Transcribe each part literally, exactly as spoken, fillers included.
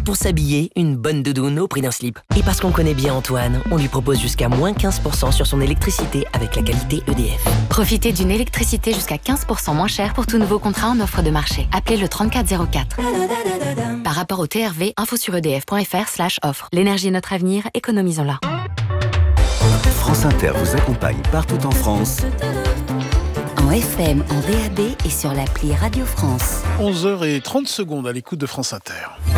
pour s'habiller, une bonne doudoune au prix d'un slip. Et parce qu'on connaît bien Antoine, on lui propose jusqu'à moins quinze pour cent sur son électricité avec la qualité E D F. Profitez d'une électricité jusqu'à quinze pour cent moins chère pour tout nouveau contrat en offre de marché. Appelez le trente-quatre zéro quatre. Par rapport au T R V, info sur edf.fr slash offre. L'énergie est notre avenir, économisons-la. France Inter vous accompagne partout en France. En F M, en D A B et sur l'appli Radio France. onze heures trente secondes à l'écoute de France Inter.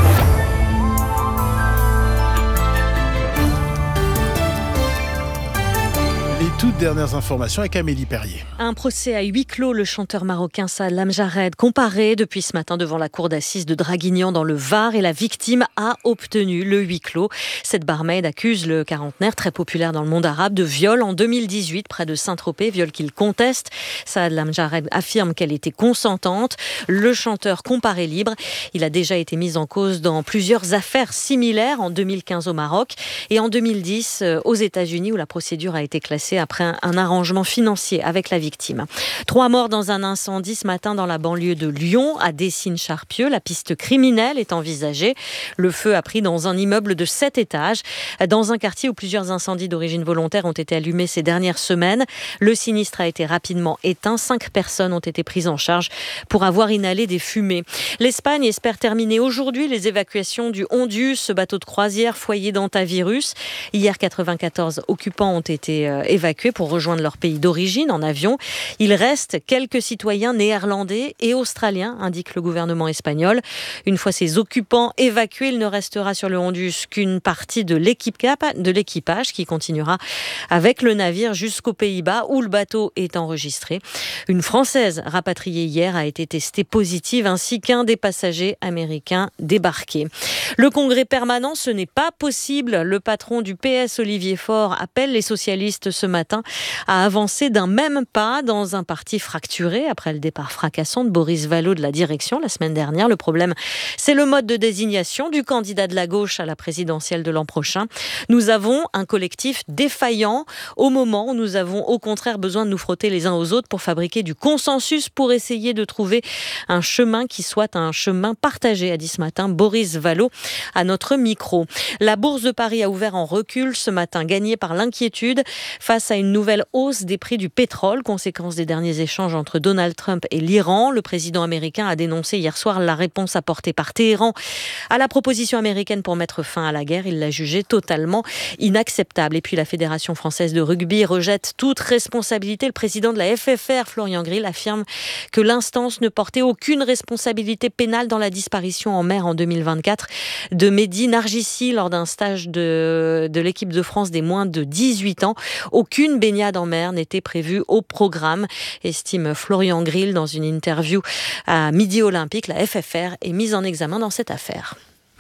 Les toutes dernières informations avec Amélie Perrier. Un procès à huis clos, le chanteur marocain Saad Lamjared, comparé depuis ce matin devant la cour d'assises de Draguignan dans le Var, et la victime a obtenu le huis clos. Cette barmaid accuse le quarantenaire, très populaire dans le monde arabe, de viol en deux mille dix-huit près de Saint-Tropez, viol qu'il conteste. Saad Lamjared affirme qu'elle était consentante. Le chanteur comparé libre. Il a déjà été mis en cause dans plusieurs affaires similaires, en deux mille quinze au Maroc et en deux mille dix aux États-Unis, où la procédure a été classée après un, un arrangement financier avec la victime. Trois morts dans un incendie ce matin dans la banlieue de Lyon, à Dessines-Charpieu. La piste criminelle est envisagée. Le feu a pris dans un immeuble de sept étages, dans un quartier où plusieurs incendies d'origine volontaire ont été allumés ces dernières semaines. Le sinistre a été rapidement éteint. Cinq personnes ont été prises en charge pour avoir inhalé des fumées. L'Espagne espère terminer aujourd'hui les évacuations du Hondius, ce bateau de croisière foyer d'hantavirus. Hier, quatre-vingt-quatorze occupants ont été euh, évacués pour rejoindre leur pays d'origine en avion. Il reste quelques citoyens néerlandais et australiens, indique le gouvernement espagnol. Une fois ces occupants évacués, il ne restera sur le Hondius qu'une partie de l'équipage qui continuera avec le navire jusqu'aux Pays-Bas où le bateau est enregistré. Une Française rapatriée hier a été testée positive ainsi qu'un des passagers américains débarqués. Le congrès permanent, ce n'est pas possible. Le patron du P S, Olivier Faure, appelle les socialistes ce matin à avancer d'un même pas dans un parti fracturé après le départ fracassant de Boris Vallaud de la direction la semaine dernière. Le problème, c'est le mode de désignation du candidat de la gauche à la présidentielle de l'an prochain. Nous avons un collectif défaillant au moment où nous avons au contraire besoin de nous frotter les uns aux autres pour fabriquer du consensus, pour essayer de trouver un chemin qui soit un chemin partagé, a dit ce matin Boris Vallaud à notre micro. La bourse de Paris a ouvert en recul ce matin, gagnée par l'inquiétude face à une nouvelle hausse des prix du pétrole, conséquence des derniers échanges entre Donald Trump et l'Iran. Le président américain a dénoncé hier soir la réponse apportée par Téhéran à la proposition américaine pour mettre fin à la guerre. Il l'a jugée totalement inacceptable. Et puis la Fédération française de rugby rejette toute responsabilité. Le président de la F F R, Florian Grill, affirme que l'instance ne portait aucune responsabilité pénale dans la disparition en mer en deux mille vingt-quatre de Mehdi Nargissi lors d'un stage de, de l'équipe de France des moins de dix-huit ans. Aucune baignade en mer n'était prévue au programme, estime Florian Grill dans une interview à Midi Olympique. La F F R est mise en examen dans cette affaire.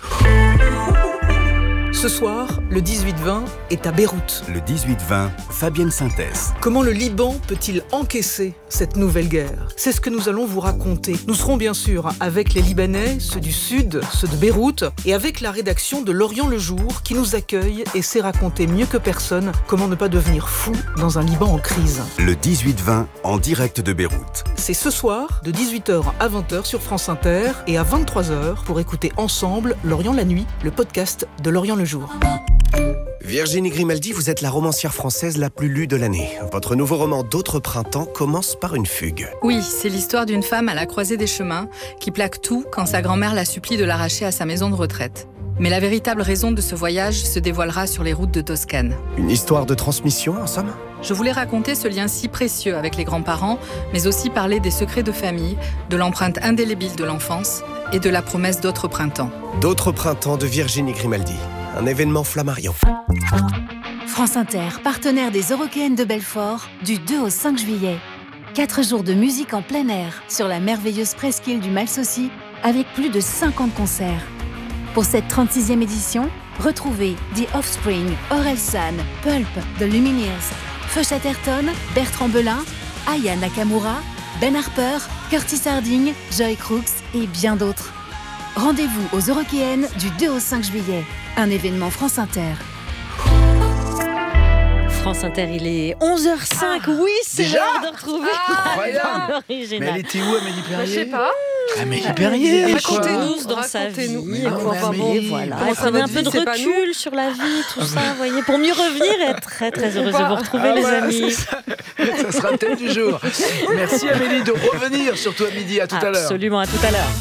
Ce soir, le dix-huit vingt est à Beyrouth. Le dix-huit vingt, Fabienne Synthèse. Comment le Liban peut-il encaisser cette nouvelle guerre ? C'est ce que nous allons vous raconter. Nous serons bien sûr avec les Libanais, ceux du Sud, ceux de Beyrouth, et avec la rédaction de L'Orient le Jour qui nous accueille et sait raconter mieux que personne comment ne pas devenir fou dans un Liban en crise. Le dix-huit vingt, en direct de Beyrouth. C'est ce soir, de dix-huit heures à vingt heures sur France Inter et à vingt-trois heures pour écouter ensemble L'Orient la nuit, le podcast de L'Orient le Jour. Virginie Grimaldi, vous êtes la romancière française la plus lue de l'année. Votre nouveau roman D'autres printemps commence par une fugue. Oui, c'est l'histoire d'une femme à la croisée des chemins qui plaque tout quand sa grand-mère la supplie de l'arracher à sa maison de retraite. Mais la véritable raison de ce voyage se dévoilera sur les routes de Toscane. Une histoire de transmission, en somme ? Je voulais raconter ce lien si précieux avec les grands-parents, mais aussi parler des secrets de famille, de l'empreinte indélébile de l'enfance et de la promesse d'autres printemps. D'autres printemps de Virginie Grimaldi. Un événement Flammarion. France Inter, partenaire des Eurockéennes de Belfort, du deux au cinq juillet. Quatre jours de musique en plein air sur la merveilleuse presqu'île du Malsaucy, avec plus de cinquante concerts. Pour cette trente-sixième édition, retrouvez The Offspring, Orelsan, Pulp, The Lumineers, Feu Chatterton, Bertrand Belin, Aya Nakamura, Ben Harper, Curtis Harding, Joy Crooks et bien d'autres. Rendez-vous aux Eurockéennes du deux au cinq juillet. Un événement France Inter. France Inter, il est onze heures zéro cinq. Ah, oui, c'est l'heure de retrouver ah, l'original. Mais elle était où, Amélie Perrier ? Je sais pas. Amélie Perrier, racontez-nous dans sa vie. Mais et non, quoi, mais enfin, bon, Amélie, voilà. comment ça Prenez va un de peu vie, de c'est pas recul sur la vie, tout ça, voyez, pour mieux revenir et être très très heureuse de vous retrouver, Ah, les voilà, amis. c'est Ça, ça sera le thème du jour. Merci Amélie de revenir, surtout à midi. À tout à l'heure. Absolument, à tout à l'heure.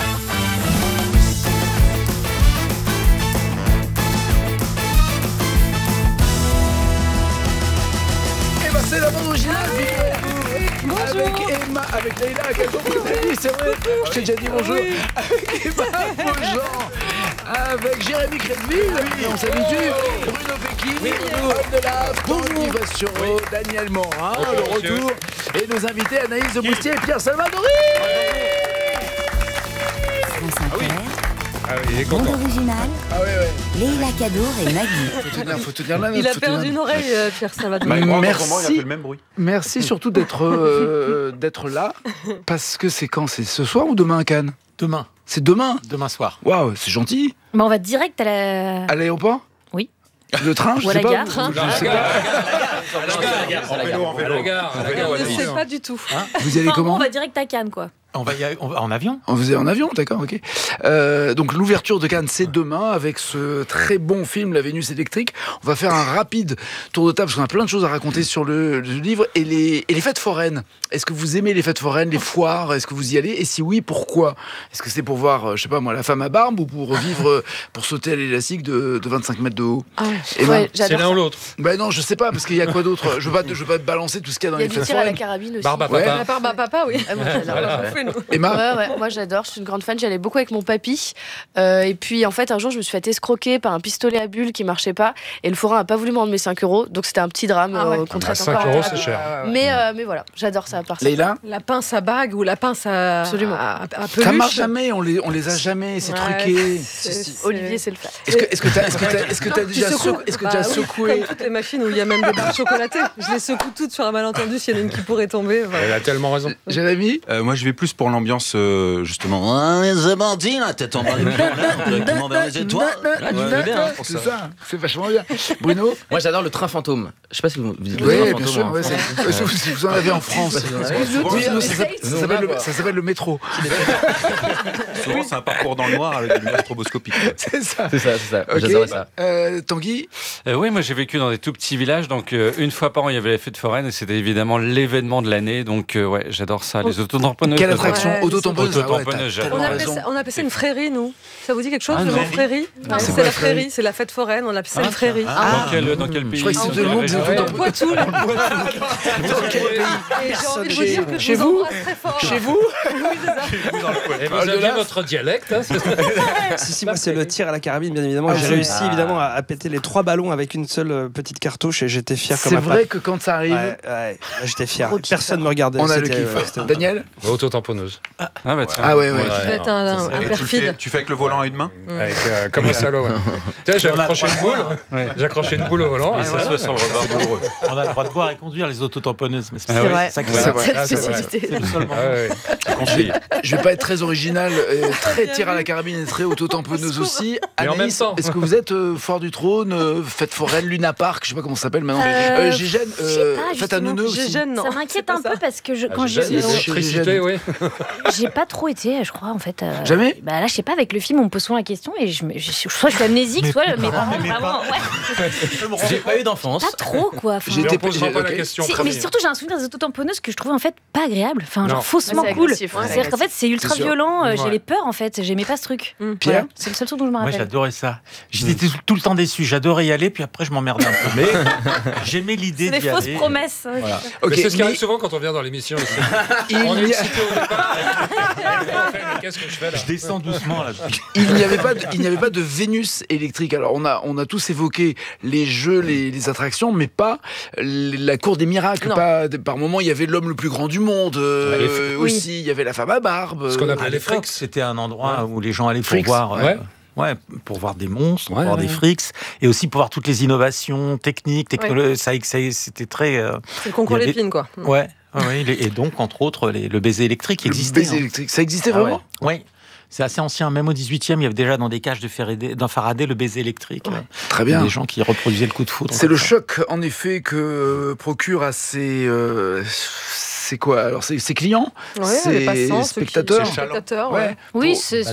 Et ben c'est la bande originale. Avec Emma, avec Leïla, avec oui, c'est vrai. Je t'ai déjà dit bonjour. Avec Emma Beaujean, avec Jérémy Crédville, oui, on s'habitue. Bruno Pecchi, Bruno Abdelard, Tanguy Vassuro, Daniel Morin, le retour. Et nos invités Anaïs de Moustier et Pierre Salvadori. France Inter, Ah oui, il est bande content. originale, Ah ouais, ouais. Leïla Cadour et Nagui. Faut tenir, faut tenir la note, Il a faut tenir perdu la une note. oreille, euh, Pierre Salvador. Bah, moi, Merci. moment, il a fait le même bruit. Merci surtout d'être euh, d'être là, parce que c'est quand? C'est ce soir ou demain à Cannes? Demain, C'est demain. demain soir. Waouh, c'est gentil. Bah, on va direct à la... À l'aéroport? Oui. Le train, je Ou à sais la pas. gare. vous- À la je sais gare, pas. à la gare, en vélo, en vélo. À la gare, à la gare, On à ne la sait gare. pas du tout. Vous y allez Enfin, comment? on va direct à Cannes, quoi. On va y aller, on va en avion. On faisait en avion, d'accord, ok. Euh, donc l'ouverture de Cannes, c'est demain avec ce très bon film, La Vénus électrique. On va faire un rapide tour de table parce qu'on a plein de choses à raconter sur le, le livre et les, et les fêtes foraines. Est-ce que vous aimez les fêtes foraines, les foires? Est-ce que vous y allez? Et si oui, pourquoi? Est-ce que c'est pour voir, euh, je sais pas moi, la femme à barbe ou pour vivre, euh, pour sauter à l'élastique de, de vingt-cinq mètres de haut? Ah, Et ouais, ben, C'est j'adore l'un ça. ou l'autre. Ben non, je sais pas parce qu'il y a quoi d'autre. Je veux pas, je veux pas te balancer tout ce qu'il y a dans Il y a les du fêtes tir à la foraines. carabine aussi. Barbe à Ouais. papa. La barbe à papa, oui. Ah bon, j'adore. On fait, nous. Emma, Ouais, ouais, moi j'adore, je suis une grande fan, j'allais beaucoup avec mon papy. Euh, et puis en fait, un jour, je me suis fait escroquer par un pistolet à bulles qui marchait pas. Et le forain a pas voulu me rendre mes cinq euros. Donc c'était un petit drame. Ah ouais. euh, qu'on Ah, traite cinq encore. euros, c'est cher. Mais, euh, mais voilà, j'adore ça à part ça. Leïla, La pince à bague ou la pince à, Absolument. à, à peluche. ça marche jamais. On les, on les a jamais. C'est Ouais, truqué. c'est- c'est- Olivier, c'est le faire. Est-ce que, est-ce que t'as, est-ce que t'as, est-ce que t'as Tu déjà, secoues. secou- est-ce que Bah t'as oui, secoué? Comme toutes les machines où il y a même des barres chocolatées. Je les secoue toutes sur un malentendu s'il y en a une qui pourrait tomber. Voilà. Elle a tellement raison. Jérémy, Euh, moi, je vais plus pour l'ambiance, euh, justement. Ah, c'est bandit, la tête en bas des plans, là, directement vers les étoiles. Ouais, je veux bien, hein, pour c'est ça. ça, c'est vachement bien. Bruno, Moi j'adore le train fantôme. Je sais pas si vous vous dites le oui, train bien fantôme sûr, en ouais, France. c'est- euh, si vous, vous en avez en France. Oui, nous, ça, s'appelle- ça s'appelle le, ça s'appelle le métro. Souvent, c'est un parcours dans le noir avec des lumières stroboscopiques. C'est ça. C'est ça, c'est ça. Ok. J'adorais ça. Euh, Tanguy, Euh, oui, moi j'ai vécu dans des tout petits villages, donc euh, une fois par an il y avait les fêtes foraines et c'était évidemment l'événement de l'année, donc euh, ouais, j'adore ça, les autotamponneuses. quelle attraction? Ouais, Auto-tamponneuse. ah ouais, Auto-tamponneuse, t'as j'adore. On tellement appelle, raison. ça, on appelle ça une frérie, nous. Ça vous dit quelque chose, Ah, le non. mot frérie? Non, c'est C'est quoi la la frérie? frérie, c'est la fête foraine, on appelle ça une frérie. Dans, quel, dans quel pays? Je croyais que c'était le nom des Dans le auto-tamponeuses. Poitou, là. Dans quel pays? Et j'ai envie de vous Chez- dire que chez je vous vous embrasse très fort. Chez vous? Et vous aviez votre dialecte. Hein, Si, si, moi c'est le tir à la carabine, bien évidemment. Ah, J'ai c'est- réussi Ah. évidemment à, à péter les trois ballons avec une seule euh, petite cartouche et j'étais fier comme C'est un vrai pape. que quand ça arrive, Ouais, ouais, j'étais fier. Gros kiff. Personne me regardait. on a le c'était, kiff. ouais, c'était- Daniel, Auto-tamponneuse. Ah bah tiens. Ah ouais, ouais. Tu vas être un, un, un Et tu, le perfide. fais, tu fais avec le volant à une main? Avec, euh, comme un salaud. Ouais. Tu sais, j'ai accroché une boule. J'ai accroché une boule au volant. Et et ça voilà. se fait sur le rebord. On a le droit de boire et conduire les autotamponneuses. Mais c'est Ah ouais. vrai. Ça qui C'est est- vrai. Ah, C'est c'est vrai. spécificité. c'est le seul moment. Ah ouais, ouais. Conseillé. je vais pas être très original, euh, très tir à la carabine et très auto-tamponneuse aussi. Mais en Anaïs, même temps. est-ce que vous êtes euh, fort du trône, euh, fête foraine, Luna Park, je sais pas comment ça s'appelle maintenant. Euh, Euh, Gégène, je sais euh, pas, fête à justement. Neuneu aussi. Gégène, non. Ça m'inquiète C'est pas un ça. peu parce que je, Ah, quand j'ai j'ai, jamais- Électricité, oui. j'ai pas trop été, je crois en fait. euh, Jamais Bah là, je sais pas, avec le film, on me pose souvent la question et je, me- je- soit je suis amnésique, soit mes parents mais mes vraiment. Ouais, J'ai pas eu d'enfance. pas trop quoi. Enfin, J'ai Mais été- on posera j'ai- pas ok. la question. Si, mais promis. surtout, j'ai un souvenir des autotamponneuses que je trouvais en fait pas agréable. Enfin, Non. genre faussement Ouais, c'est cool. agressif, ouais, c'est C'est-à-dire qu'en fait, c'est ultra C'est sûr. violent. euh, Ouais. J'avais peur en fait. J'aimais pas ce truc. Pierre Voilà. C'est le seul truc dont je me Moi, rappelle. j'adorais ça. J'étais tout, tout le temps déçu. J'adorais y aller, puis après, je m'emmerdais un peu. Mais j'aimais l'idée C'est d'y des fausses aller. promesses. ouais. Voilà. Mais Ok, c'est ce qui arrive mais souvent quand on vient dans l'émission ici. il On est n'y a- excité au départ. Et après, on fait, mais qu'est-ce que je fais là? Je descends doucement là. il n'y avait pas de, il n'y avait pas de Vénus électrique. Alors on a on a tous évoqué les jeux, les, les attractions, mais pas la cour des miracles. Non. Pas par moment il y avait l'homme le plus grand du monde. euh, Ouais, les fr- aussi il y avait la femme à barbe. Ce qu'on euh, appelle À les l'époque, frics. c'était un endroit où les gens allaient pour Frics. voir. euh, Ouais. Ouais, pour voir des monstres, Ouais, pour voir ouais, des ouais. frics, et aussi pour voir toutes les innovations techniques, technologiques. Ça, ça, c'était très. euh, C'est le concours il y avait- Lépine, quoi. Ouais, ouais, ouais, et donc entre autres les- le baiser électrique Le existait. baiser hein. électrique, ça existait Ah ouais. vraiment. Oui, c'est assez ancien. Même au dix-huitième, il y avait déjà dans des cages de Faraday, dans Faraday le baiser électrique. euh, Très bien. Des gens qui reproduisaient le coup de foudre. C'est comme le ça. choc, en effet, que euh, procure à ces, euh, ces c'est quoi? Alors, c'est c'est clients, Ouais, c'est les passants, ceux qui- spectateurs. spectateurs, ouais. Ouais. Oui, Pour- c'est